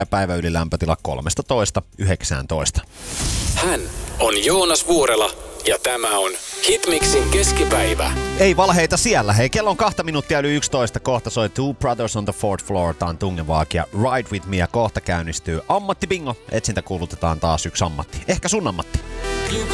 Päivä yli lämpötila 13-19. Hän on Joonas Vuorela ja tämä on Hitmixin keskipäivä. Ei valheita siellä. Hei, kello on 2 minuuttia yli 11. Kohta soi Two Brothers on the Fourth Floor. Tää on Tungevaag ja Ride With Me ja kohta käynnistyy ammattibingo. Etsintä kuulutetaan taas yksi ammatti. Ehkä sun ammatti.